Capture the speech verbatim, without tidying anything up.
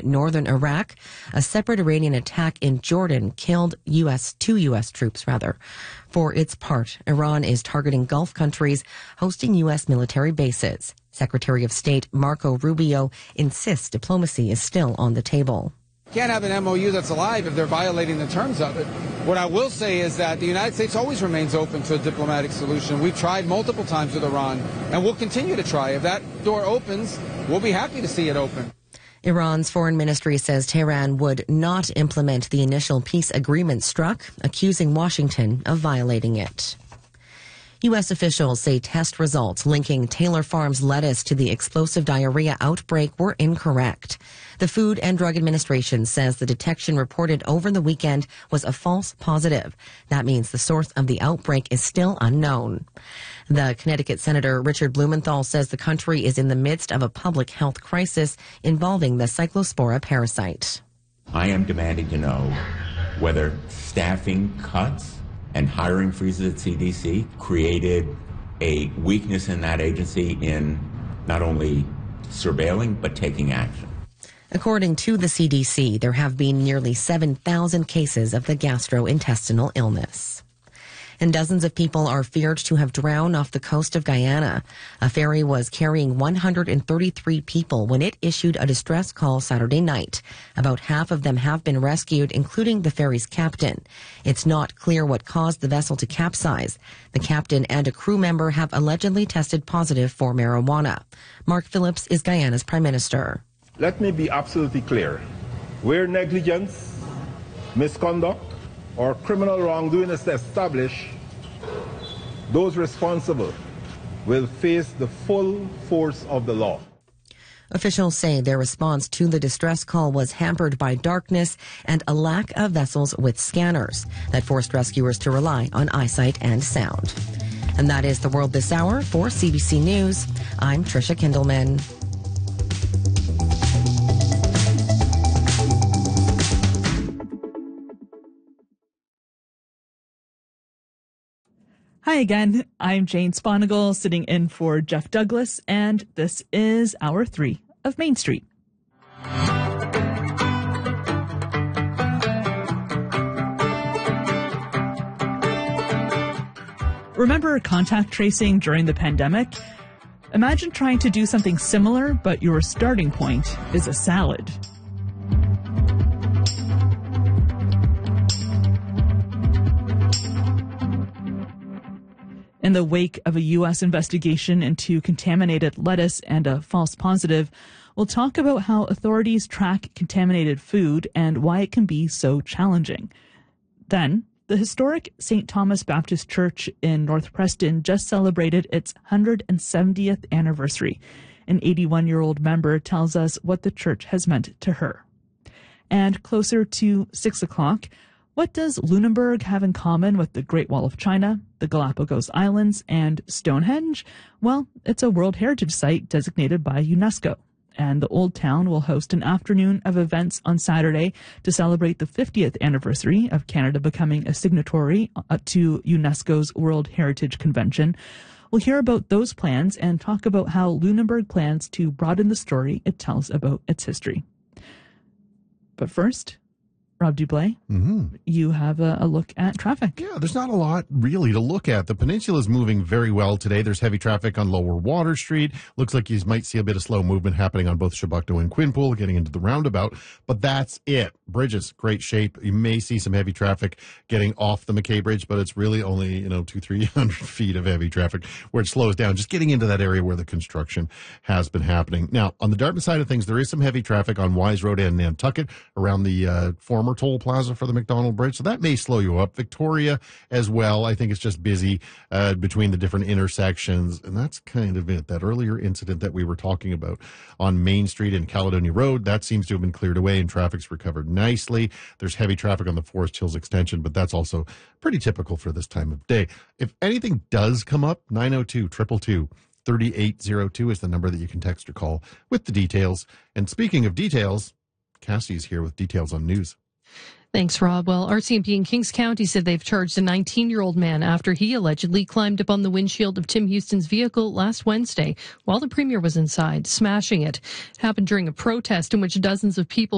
northern Iraq. A separate Iranian attack in Jordan killed U S two U S troops, rather. For its part, Iran is targeting Gulf countries hosting U S military bases. Secretary of State Marco Rubio insists diplomacy is still on the table. Can't have an M O U that's alive if they're violating the terms of it. What I will say is that the United States always remains open to a diplomatic solution. We've tried multiple times with Iran, and we'll continue to try. If that door opens, we'll be happy to see it open. Iran's foreign ministry says Tehran would not implement the initial peace agreement struck, accusing Washington of violating it. U S officials say test results linking Taylor Farms lettuce to the explosive diarrhea outbreak were incorrect. The Food and Drug Administration says the detection reported over the weekend was a false positive. That means the source of the outbreak is still unknown. The Connecticut Senator Richard Blumenthal says the country is in the midst of a public health crisis involving the Cyclospora parasite. I am demanding to know whether staffing cuts and hiring freezes at C D C created a weakness in that agency in not only surveilling, but taking action. According to the C D C, there have been nearly seven thousand cases of the gastrointestinal illness. And dozens of people are feared to have drowned off the coast of Guyana. A ferry was carrying one hundred thirty-three people when it issued a distress call Saturday night. About half of them have been rescued, including the ferry's captain. It's not clear what caused the vessel to capsize. The captain and a crew member have allegedly tested positive for marijuana. Mark Phillips is Guyana's prime minister. Let me be absolutely clear. Where negligence, misconduct, or criminal wrongdoing is established, those responsible will face the full force of the law. Officials say their response to the distress call was hampered by darkness and a lack of vessels with scanners that forced rescuers to rely on eyesight and sound. And that is the world this hour. For C B C News, I'm Trisha Kindleman. Hi again, I'm Jane Sponigal sitting in for Jeff Douglas, and this is Hour three of Main Street. Remember contact tracing during the pandemic? Imagine trying to do something similar, but your starting point is a salad. In the wake of a U S investigation into contaminated lettuce and a false positive, we'll talk about how authorities track contaminated food and why it can be so challenging. Then, the historic Saint Thomas Baptist Church in North Preston just celebrated its one hundred seventieth anniversary. An eighty-one-year-old member tells us what the church has meant to her. And closer to six o'clock, what does Lunenburg have in common with the Great Wall of China, the Galapagos Islands, and Stonehenge? Well, it's a World Heritage Site designated by UNESCO. And the Old Town will host an afternoon of events on Saturday to celebrate the fiftieth anniversary of Canada becoming a signatory to UNESCO's World Heritage Convention. We'll hear about those plans and talk about how Lunenburg plans to broaden the story it tells about its history. But first, Rob Dublé, mm-hmm. you have a, a look at traffic. Yeah, there's not a lot really to look at. The peninsula is moving very well today. There's heavy traffic on Lower Water Street. Looks like you might see a bit of slow movement happening on both Chebucto and Quinpool getting into the roundabout, but that's it. Bridges, great shape. You may see some heavy traffic getting off the McKay Bridge, but it's really only, you know, two, three hundred feet of heavy traffic where it slows down, just getting into that area where the construction has been happening. Now, on the Dartmouth side of things, there is some heavy traffic on Wise Road and Nantucket around the uh, former toll plaza for the McDonald Bridge, so that may slow you up. Victoria as well, I think it's just busy uh, between the different intersections, and that's kind of it. That earlier incident that we were talking about on Main Street and Caledonia Road, that seems to have been cleared away and traffic's recovered nicely. There's heavy traffic on the Forest Hills extension, but that's also pretty typical for this time of day. If anything does come up, nine oh two, two two two, three eight zero two is the number that you can text or call with the details. And speaking of details, Cassie's here with details on news. Thanks, Rob. Well, R C M P in Kings County said they've charged a nineteen-year-old man after he allegedly climbed up on the windshield of Tim Houston's vehicle last Wednesday while the premier was inside, smashing it. It happened during a protest in which dozens of people